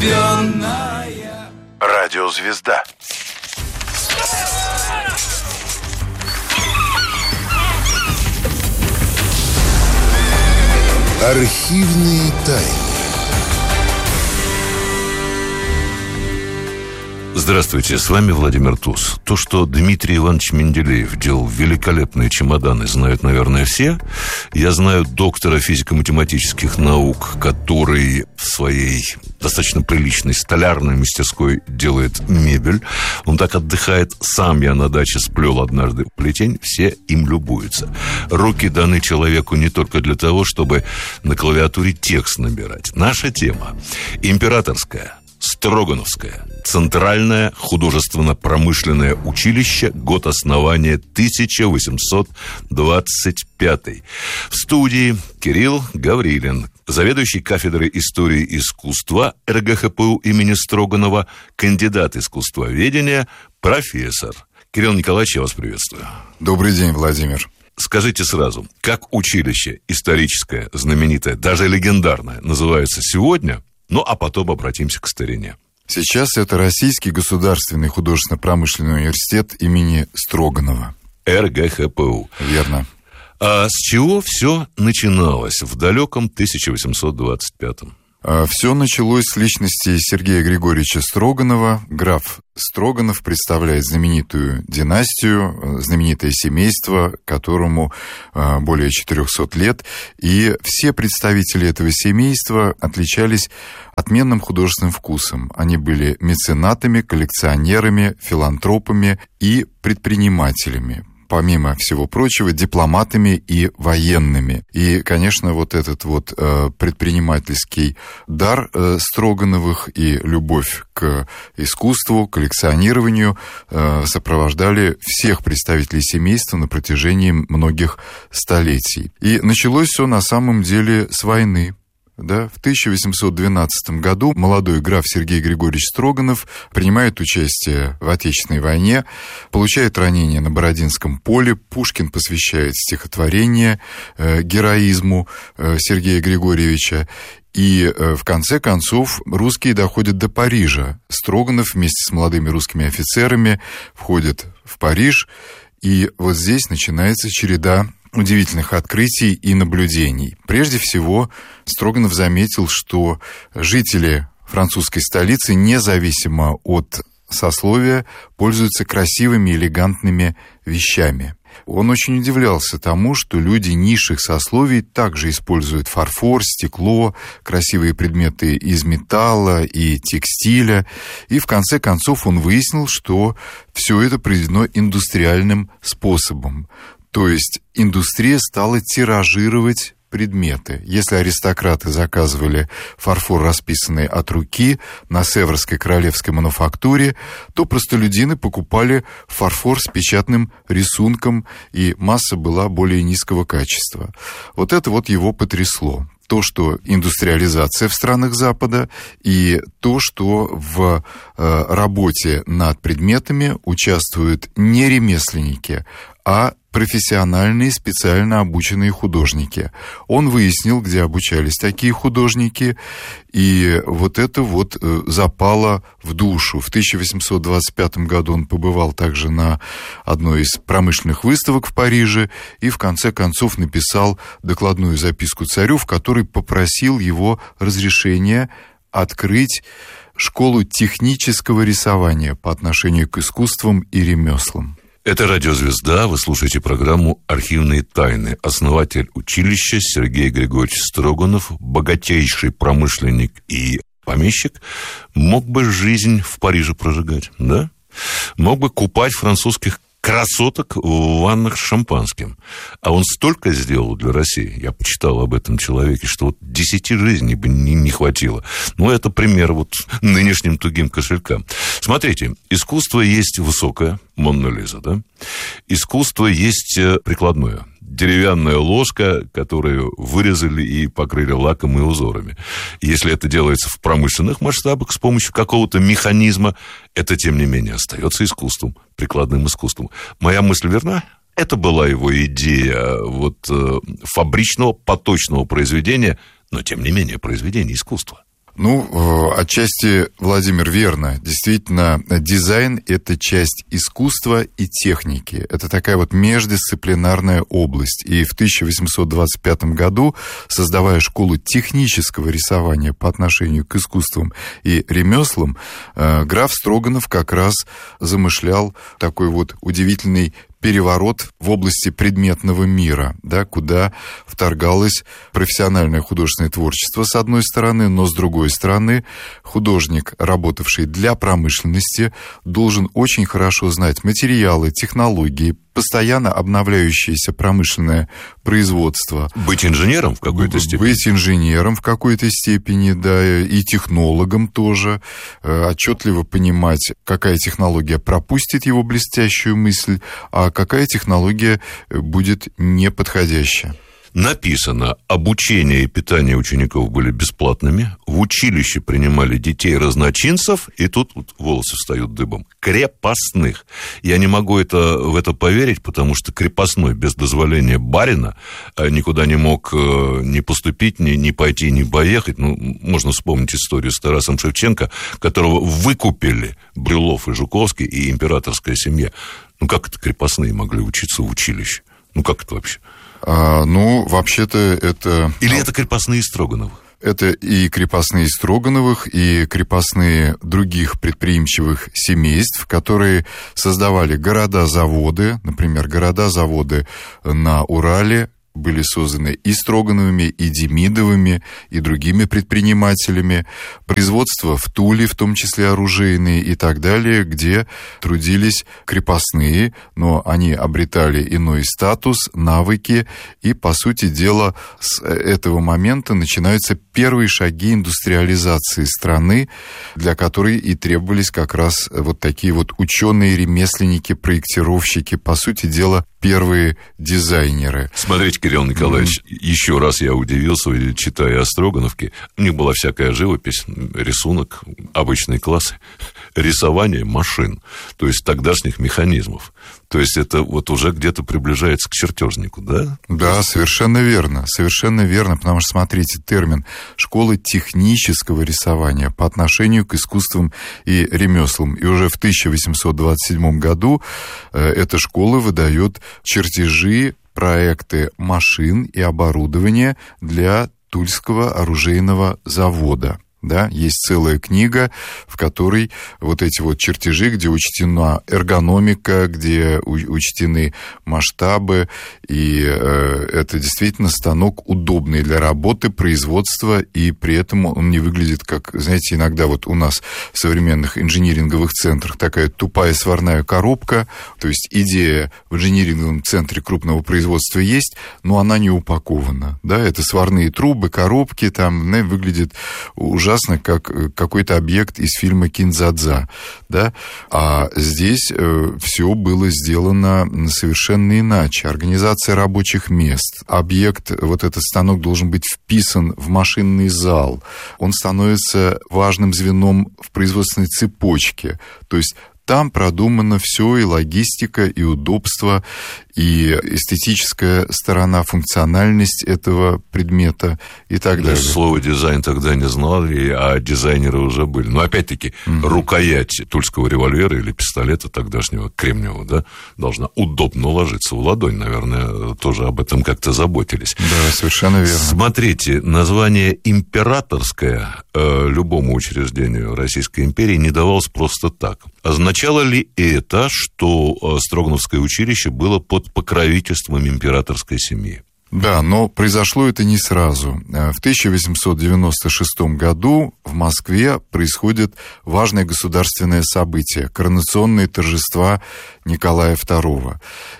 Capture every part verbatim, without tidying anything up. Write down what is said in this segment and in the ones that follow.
Радиозвезда. Архивные тайны. Здравствуйте, с вами Владимир Туз. То, что Дмитрий Иванович Менделеев делал великолепные чемоданы, знают, наверное, все. Я знаю доктора физико-математических наук, который в своей достаточно приличной столярной мастерской делает мебель. Он так отдыхает. Сам я на даче сплел однажды плетень, все им любуются. Руки даны человеку не только для того, чтобы на клавиатуре текст набирать. Наша тема – императорская, Строгановское Центральное художественно-промышленное училище, год основания тысяча восемьсот двадцать пятый. В студии Кирилл Гаврилин, заведующий кафедрой истории искусства эр гэ ха пэ у имени Строганова, кандидат искусствоведения, профессор. Кирилл Николаевич, я вас приветствую. Добрый день, Владимир. Скажите сразу, как училище историческое, знаменитое, даже легендарное, называется сегодня? Ну, а потом обратимся к старине. Сейчас это Российский государственный художественно-промышленный университет имени Строганова. эр гэ ха пэ у. Верно. А с чего все начиналось в далеком тысяча восемьсот двадцать пятом? Все началось с личности Сергея Григорьевича Строганова. Граф Строганов представляет знаменитую династию, знаменитое семейство, которому более четырехсот лет. И все представители этого семейства отличались отменным художественным вкусом. Они были меценатами, коллекционерами, филантропами и предпринимателями. Помимо всего прочего, дипломатами и военными. И, конечно, вот этот вот э, предпринимательский дар э, Строгановых и любовь к искусству, коллекционированию э, сопровождали всех представителей семейства на протяжении многих столетий. И началось все на самом деле с войны. Да, в тысяча восемьсот двенадцатом году молодой граф Сергей Григорьевич Строганов принимает участие в Отечественной войне, получает ранение на Бородинском поле. Пушкин посвящает стихотворение э, героизму э, Сергея Григорьевича. И э, в конце концов русские доходят до Парижа. Строганов вместе с молодыми русскими офицерами входит в Париж. И вот здесь начинается череда удивительных открытий и наблюдений. Прежде всего, Строганов заметил, что жители французской столицы, независимо от сословия, пользуются красивыми, элегантными вещами. Он очень удивлялся тому, что люди низших сословий также используют фарфор, стекло, красивые предметы из металла и текстиля. И в конце концов он выяснил, что все это произведено индустриальным способом. То есть индустрия стала тиражировать предметы. Если аристократы заказывали фарфор, расписанный от руки на Севрской королевской мануфактуре, то простолюдины покупали фарфор с печатным рисунком, и масса была более низкого качества. Вот это вот его потрясло. То, что индустриализация в странах Запада, и то, что в э, работе над предметами участвуют не ремесленники, а профессиональные, специально обученные художники. Он выяснил, где обучались такие художники, и вот это вот запало в душу. В тысяча восемьсот двадцать пятом году он побывал также на одной из промышленных выставок в Париже и в конце концов написал докладную записку царю, в которой попросил его разрешения открыть школу технического рисования по отношению к искусствам и ремеслам. Это «Радиозвезда». Вы слушаете программу «Архивные тайны». Основатель училища Сергей Григорьевич Строганов, богатейший промышленник и помещик, мог бы жизнь в Париже прожигать, да? Мог бы купать французских красоток в ваннах с шампанским. А он столько сделал для России, я почитал об этом человеке, что вот десяти жизней бы не, не хватило. Ну, это пример вот нынешним тугим кошелькам. Смотрите, искусство есть высокое, Монна Лиза, да? Искусство есть прикладное. Деревянная ложка, которую вырезали и покрыли лаком и узорами. Если это делается в промышленных масштабах с помощью какого-то механизма, это, тем не менее, остается искусством, прикладным искусством. Моя мысль верна? Это была его идея вот, фабричного, поточного произведения, но, тем не менее, произведение искусства. Ну, отчасти, Владимир, верно. Действительно, дизайн – это часть искусства и техники. Это такая вот междисциплинарная область. И в тысяча восемьсот двадцать пятом году, создавая школу технического рисования по отношению к искусствам и ремеслам, граф Строганов как раз замышлял такой вот удивительный переворот в области предметного мира, да, куда вторгалось профессиональное художественное творчество, с одной стороны, но с другой стороны, художник, работавший для промышленности, должен очень хорошо знать материалы, технологии, постоянно обновляющееся промышленное производство. Быть инженером в какой-то степени. Быть инженером в какой-то степени, да, и технологом тоже. Отчетливо понимать, какая технология пропустит его блестящую мысль, а какая технология будет неподходящая. Написано, обучение и питание учеников были бесплатными, в училище принимали детей-разночинцев, и тут вот волосы встают дыбом, крепостных. Я не могу это, в это поверить, потому что крепостной без дозволения барина никуда не мог ни поступить, ни, ни пойти, ни поехать. Ну, можно вспомнить историю с Тарасом Шевченко, которого выкупили Брюлов и Жуковский и императорская семья. Ну, как это крепостные могли учиться в училище? Ну, как это вообще? А, ну, вообще-то это... Или это крепостные Строгановых? Это и крепостные Строгановых, и крепостные других предприимчивых семейств, которые создавали города-заводы, например, города-заводы на Урале, были созданы и Строгановыми, и Демидовыми, и другими предпринимателями. Производство в Туле, в том числе оружейные и так далее, где трудились крепостные, но они обретали иной статус, навыки, и, по сути дела, с этого момента начинаются первые шаги индустриализации страны, для которой и требовались как раз вот такие вот ученые, ремесленники, проектировщики, по сути дела, первые дизайнеры. Смотрите, Кирилл Николаевич, mm-hmm. еще раз я удивился, читая о Строгановке. У них была всякая живопись, рисунок, обычные классы, рисование машин, то есть тогдашних механизмов. То есть это вот уже где-то приближается к чертежнику, да? Да, совершенно верно, совершенно верно, потому что, смотрите, термин «школа технического рисования» по отношению к искусствам и ремеслам. И уже в тысяча восемьсот двадцать седьмом году э, эта школа выдает чертежи, проекты машин и оборудования для Тульского оружейного завода. Да, есть целая книга, в которой вот эти вот чертежи, где учтена эргономика, где учтены масштабы, и э, это действительно станок удобный для работы, производства, и при этом он не выглядит как, знаете, иногда вот у нас в современных инжиниринговых центрах такая тупая сварная коробка, то есть идея в инжиниринговом центре крупного производства есть, но она не упакована, да, это сварные трубы, коробки, там, ну, выглядит ужасно, как какой-то объект из фильма «Кинзадза», да, а здесь э, все было сделано совершенно иначе. Организация рабочих мест, объект, вот этот станок должен быть вписан в машинный зал, он становится важным звеном в производственной цепочке, то есть там продумано все, и логистика, и удобство, и эстетическая сторона, функциональность этого предмета и так далее. Слово «дизайн» тогда не знали, а дизайнеры уже были. Но опять-таки, угу. рукоять тульского револьвера или пистолета тогдашнего кремниевого, да, должна удобно ложиться в ладонь. Наверное, тоже об этом как-то заботились. Да, совершенно верно. Смотрите, название «императорское» э, любому учреждению Российской империи не давалось просто так. Означало ли это, что Строгановское училище было под покровительством императорской семьи? Да, но произошло это не сразу. В тысяча восемьсот девяносто шестом году в Москве происходит важное государственное событие – коронационные торжества Николая второго.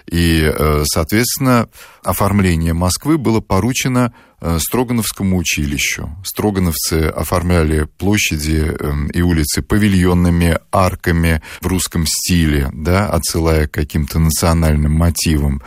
И, соответственно, оформление Москвы было поручено Строгановскому училищу. Строгановцы оформляли площади и улицы павильонными арками в русском стиле, да, отсылая к каким-то национальным мотивам.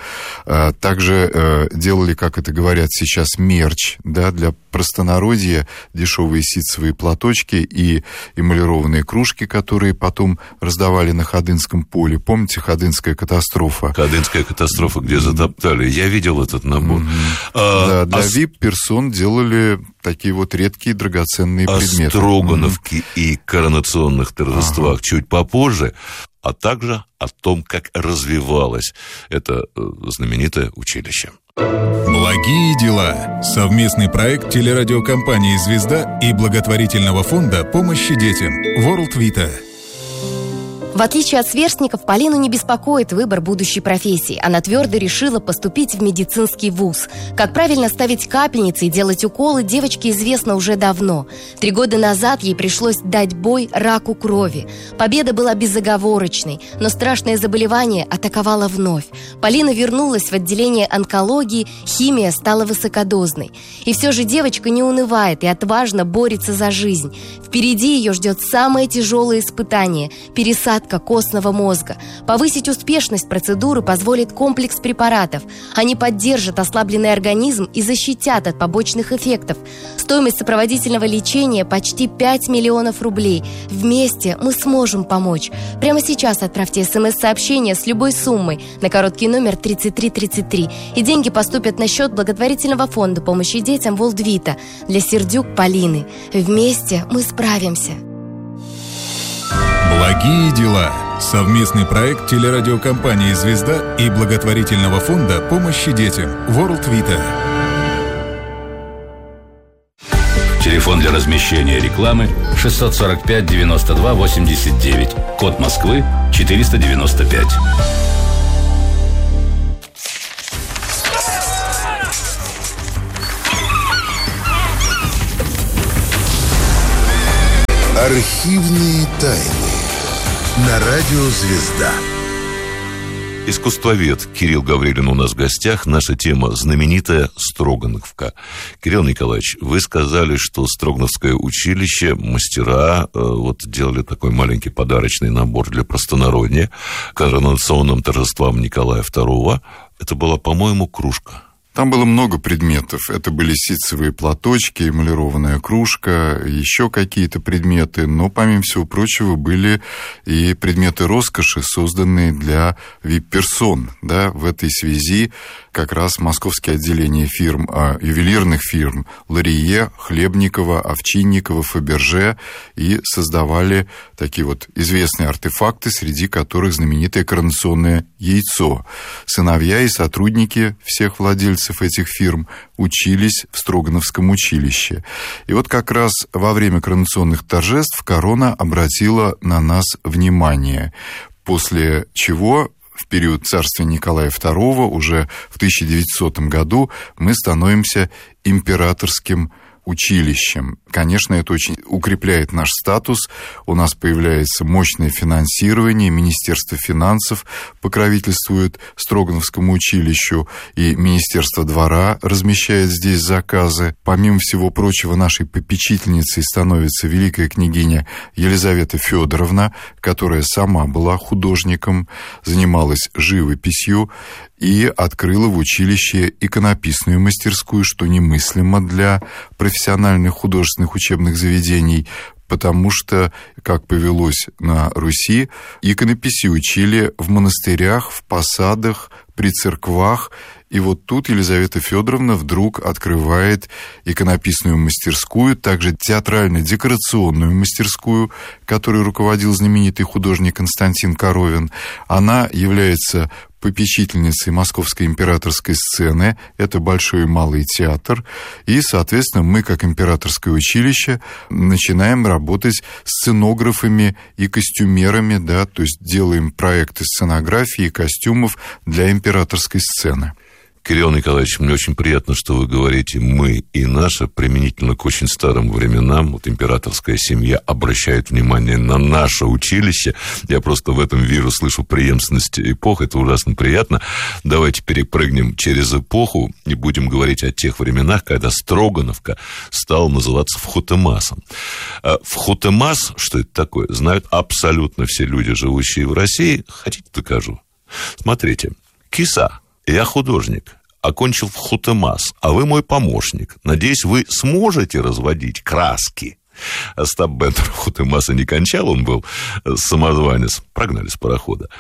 Также делали, как это говорят сейчас, мерч, да, для простонародья, дешевые ситцевые платочки и эмалированные кружки, которые потом раздавали на Ходынском поле. Помните Ходынская катастрофа? Ходынская катастрофа, где затоптали. Я видел этот набор. Mm-hmm. А, да, для а... ви ай вип-персон делали такие вот редкие драгоценные О предметы. О Строгановке mm-hmm. и коронационных торжествах ага. чуть попозже, а также о том, как развивалось это знаменитое училище. Благие дела. Совместный проект телерадиокомпании «Звезда» и благотворительного фонда помощи детям World Vita. В отличие от сверстников, Полину не беспокоит выбор будущей профессии. Она твердо решила поступить в медицинский вуз. Как правильно ставить капельницы и делать уколы, девочке известно уже давно. Три года назад ей пришлось дать бой раку крови. Победа была безоговорочной, но страшное заболевание атаковало вновь. Полина вернулась в отделение онкологии, химия стала высокодозной. И все же девочка не унывает и отважно борется за жизнь. Впереди ее ждет самое тяжелое испытание – пересадка костного мозга. Повысить успешность процедуры позволит комплекс препаратов. Они поддержат ослабленный организм и защитят от побочных эффектов. Стоимость сопроводительного лечения почти пять миллионов рублей. Вместе мы сможем помочь. Прямо сейчас отправьте смс-сообщение с любой суммой на короткий номер тридцать три тридцать три, и деньги поступят на счет благотворительного фонда помощи детям World Vita для Сердюк Полины. Вместе мы справимся. Благие дела. Совместный проект телерадиокомпании «Звезда» и благотворительного фонда помощи детям World Vita. Телефон для размещения рекламы шестьсот сорок пять девяносто два восемьдесят девять. Код Москвы четыреста девяносто пять. Архивные тайны на радио «Звезда». Искусствовед Кирилл Гаврилин у нас в гостях. Наша тема – знаменитая Строгановка. Кирилл Николаевич, вы сказали, что Строгановское училище, мастера э, вот делали такой маленький подарочный набор для простонародья к коронационным торжествам Николая второго. Это была, по-моему, кружка. Там было много предметов. Это были ситцевые платочки, эмалированная кружка, еще какие-то предметы. Но, помимо всего прочего, были и предметы роскоши, созданные для вип-персон. Да, в этой связи как раз московские отделения фирм, а, ювелирных фирм Ларие, Хлебникова, Овчинникова, Фаберже и создавали такие вот известные артефакты, среди которых знаменитое коронационное яйцо. Сыновья и сотрудники всех владельцев этих фирм учились в Строгановском училище. И вот как раз во время коронационных торжеств корона обратила на нас внимание, после чего в период царствия Николая второго, уже в тысяча девятисотом году, мы становимся императорским училищем. Конечно, это очень укрепляет наш статус. У нас появляется мощное финансирование. Министерство финансов покровительствует Строгановскому училищу, и Министерство двора размещает здесь заказы. Помимо всего прочего, нашей попечительницей становится великая княгиня Елизавета Федоровна, которая сама была художником, занималась живописью и открыла в училище иконописную мастерскую, что немыслимо для профессиональных художественных учебных заведений, потому что, как повелось на Руси, иконописи учили в монастырях, в посадах, при церквах. И вот тут Елизавета Федоровна вдруг открывает иконописную мастерскую, также театрально-декорационную мастерскую, которой руководил знаменитый художник Константин Коровин. Она является попечительницей Московской императорской сцены, это Большой и Малый театр, и, соответственно, мы, как императорское училище, начинаем работать сценографами и костюмерами, да, то есть делаем проекты сценографии и костюмов для императорской сцены. Кирилл Николаевич, мне очень приятно, что вы говорите «мы» и «наше», применительно к очень старым временам. Вот императорская семья обращает внимание на наше училище. Я просто в этом вижу, слышу преемственность эпох. Это ужасно приятно. Давайте перепрыгнем через эпоху и будем говорить о тех временах, когда Строгановка стала называться Вхотемасом. Вхотемас, что это такое, знают абсолютно все люди, живущие в России. Хотите, докажу? Смотрите. Киса. Я художник, окончил Вхотемас, а вы мой помощник. Надеюсь, вы сможете разводить краски. Остап Бендер Вхотемаса не кончал, он был самозванец. Прогнали с парохода.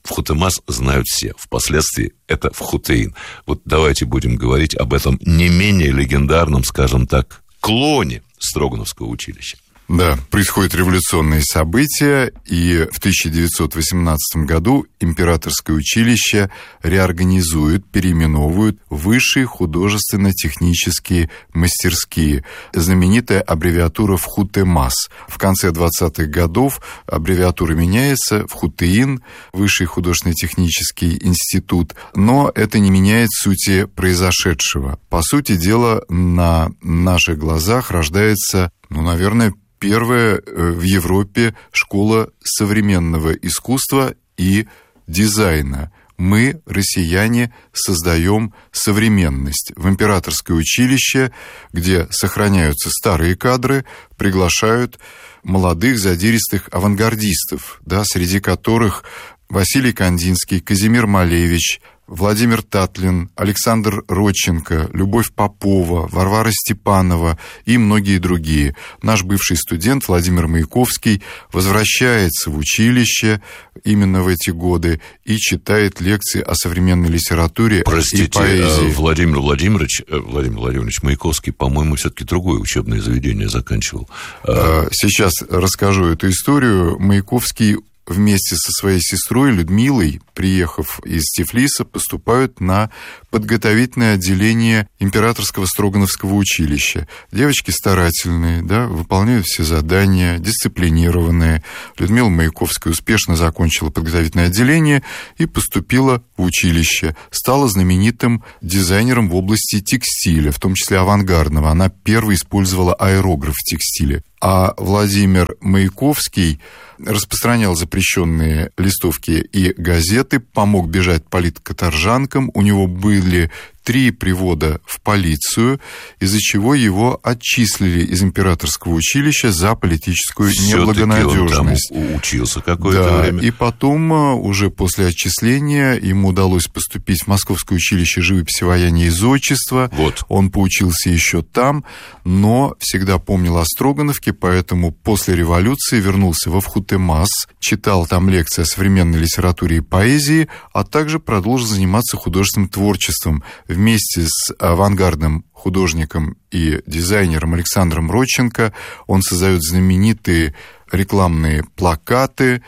Вхутемас знают все. Впоследствии это Вхутеин. Вот давайте будем говорить об этом не менее легендарном, скажем так, клоне Строгановского училища. Да, происходят революционные события, и в тысяча девятьсот восемнадцатом году императорское училище реорганизуют, переименовывают в высшие художественно-технические мастерские. Знаменитая аббревиатура Вхутемас. В конце двадцатых годов аббревиатура меняется в Вхутеин, Высший художественно-технический институт, но это не меняет сути произошедшего. По сути дела, на наших глазах рождается, ну, наверное, первая в Европе школа современного искусства и дизайна. Мы, россияне, создаем современность. В императорское училище, где сохраняются старые кадры, приглашают молодых задиристых авангардистов, да, среди которых Василий Кандинский, Казимир Малевич, Владимир Татлин, Александр Родченко, Любовь Попова, Варвара Степанова и многие другие. Наш бывший студент Владимир Маяковский возвращается в училище именно в эти годы и читает лекции о современной литературе Простите, и поэзии. Владимир Владимирович, Владимир Владимирович Маяковский, по-моему, все-таки другое учебное заведение заканчивал. Сейчас расскажу эту историю. Маяковский вместе со своей сестрой Людмилой, приехав из Тифлиса, поступают на подготовительное отделение Императорского Строгановского училища. Девочки старательные, да, выполняют все задания, дисциплинированные. Людмила Маяковская успешно закончила подготовительное отделение и поступила в училище. Стала знаменитым дизайнером в области текстиля, в том числе авангардного. Она первой использовала аэрограф в текстиле. А Владимир Маяковский распространял запрещенные листовки и газеты, помог бежать политкаторжанкам. У него были три привода в полицию, из-за чего его отчислили из императорского училища за политическую Всё-таки неблагонадежность. Он там учился какое-то да, время. И потом, уже после отчисления, ему удалось поступить в Московское училище живописи, ваяния и зодчества. Вот. Он поучился еще там, но всегда помнил о Строгановке, поэтому после революции вернулся во Вхутемас, читал там лекции о современной литературе и поэзии, а также продолжил заниматься художественным творчеством. Вместе с авангардным художником и дизайнером Александром Родченко он создает знаменитые рекламные плакаты,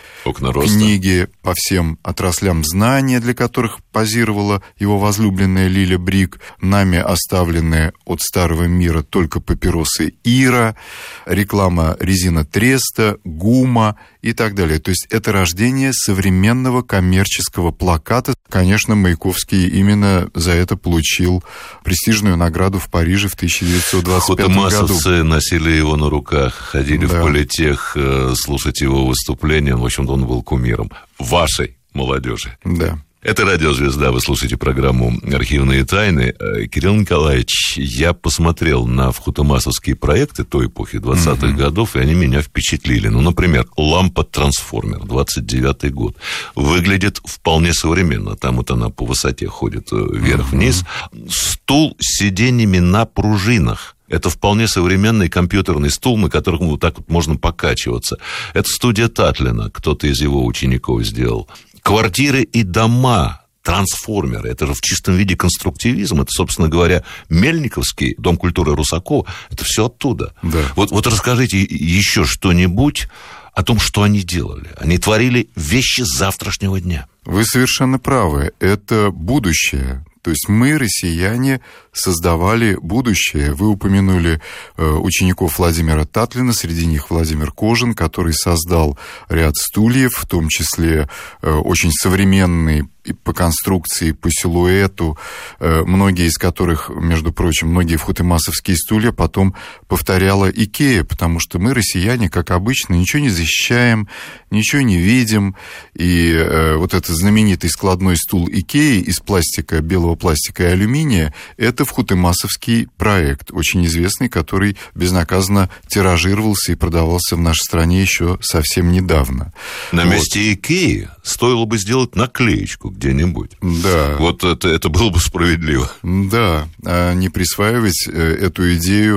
книги по всем отраслям знания, для которых позировала его возлюбленная Лиля Брик, нами оставленные от старого мира только папиросы Ира, реклама резина Треста, Гума и так далее. То есть это рождение современного коммерческого плаката. Конечно, Маяковский именно за это получил престижную награду в Париже в тысяча девятьсот двадцать пятом году. Фотомассовцы носили его на руках, ходили да. в политех, слушать его выступления. В общем-то, он был кумиром вашей молодежи. Да. Это «Радио Звезда». Вы слушаете программу «Архивные тайны». Кирилл Николаевич, я посмотрел на вхутемасовские проекты той эпохи двадцатых mm-hmm. годов, и они меня впечатлили. Ну, например, лампа-трансформер, двадцать девятый год. Выглядит вполне современно. Там вот она по высоте ходит вверх-вниз. Mm-hmm. Стул с сиденьями на пружинах. Это вполне современный компьютерный стул, на котором вот так вот можно покачиваться. Это студия Татлина, кто-то из его учеников сделал. Квартиры и дома, трансформеры, это же в чистом виде конструктивизм, это, собственно говоря, Мельниковский, Дом культуры Русакова, это все оттуда. Да. Вот, вот расскажите еще что-нибудь о том, что они делали. Они творили вещи завтрашнего дня. Вы совершенно правы, это будущее. То есть мы, россияне, создавали будущее. Вы упомянули э, учеников Владимира Татлина, среди них Владимир Кожин, который создал ряд стульев, в том числе э, очень современный и по конструкции, по силуэту, э, многие из которых, между прочим, многие вхутемасовские стулья потом повторяла Икея, потому что мы, россияне, как обычно, ничего не защищаем, ничего не видим, и э, вот этот знаменитый складной стул Икеи из пластика, белого пластика и алюминия, это вхутемасовский проект, очень известный, который безнаказанно тиражировался и продавался в нашей стране еще совсем недавно. На вот. месте Икеи стоило бы сделать наклеечку где-нибудь. Да. Вот это, это было бы справедливо. Да, а не присваивать эту идею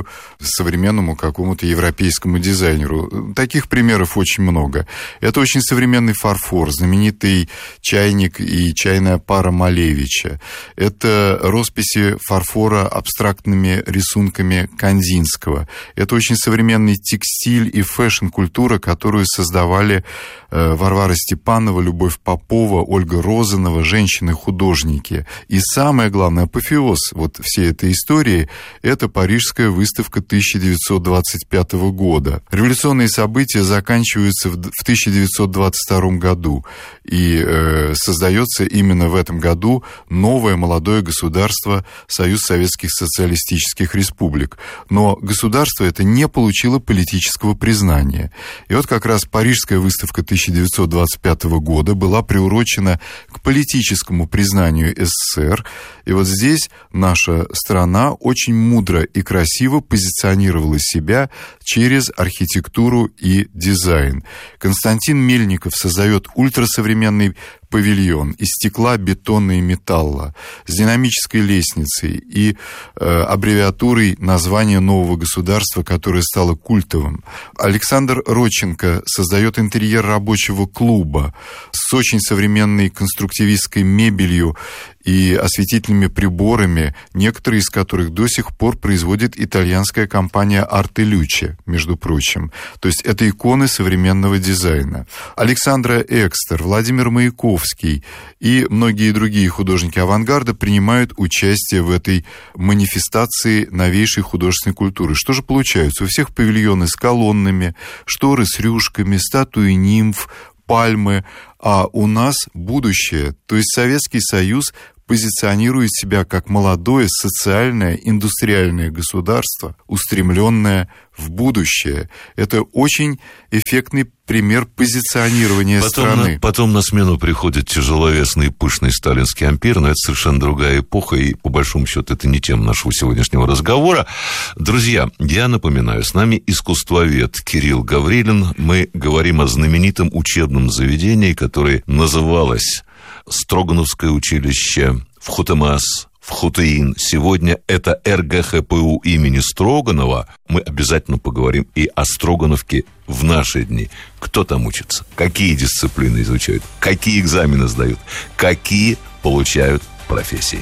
современному какому-то европейскому дизайнеру. Таких примеров очень много. Это очень современный фарфор, знаменитый чайник и чайная пара Малевича. Это росписи фарфора абстрактными рисунками Кандинского. Это очень современный текстиль и фэшн-культура, которую создавали Варвара Степанова, Любовь Попова, Ольга Розанова, женщины-художники. И самое главное, апофеоз вот всей этой истории – это Парижская выставка тысяча девятьсот двадцать пятого года. Революционные события заканчиваются в тысяча девятьсот двадцать втором году, и э, создается именно в этом году новое молодое государство Союз Советских Социалистических Республик. Но государство это не получило политического признания. И вот как раз Парижская выставка тысяча девятьсот двадцать пятого года была приурочена к политическому признанию СССР. И вот здесь наша страна очень мудро и красиво позиционировала себя через архитектуру и дизайн. Константин Мельников создает ультрасовременный павильон из стекла, бетона и металла с динамической лестницей и э, аббревиатурой названия нового государства, которое стало культовым. Александр Родченко создает интерьер рабочего клуба с очень современной конструктивистской мебелью и осветительными приборами, некоторые из которых до сих пор производит итальянская компания Arte Luce, между прочим. То есть это иконы современного дизайна. Александра Экстер, Владимир Маяковский и многие другие художники авангарда принимают участие в этой манифестации новейшей художественной культуры. Что же получается? У всех павильоны с колоннами, шторы с рюшками, статуи нимф, пальмы, а у нас будущее. То есть Советский Союз позиционирует себя как молодое социальное индустриальное государство, устремленное в будущее. Это очень эффектный пример позиционирования потом страны. На, потом на смену приходит тяжеловесный пышный сталинский ампир, но это совершенно другая эпоха, и по большому счету это не тема нашего сегодняшнего разговора. Друзья, я напоминаю, с нами искусствовед Кирилл Гаврилин. Мы говорим о знаменитом учебном заведении, которое называлось Строгановское училище в Хутемас, в Хутеин. Сегодня это эр гэ ха пэ у имени Строганова. Мы обязательно поговорим и о Строгановке в наши дни. Кто там учится? Какие дисциплины изучают? Какие экзамены сдают? Какие получают профессии?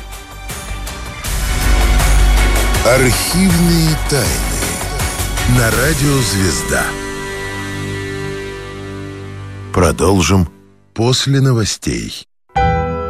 Архивные тайны. На радио «Звезда». Продолжим после новостей.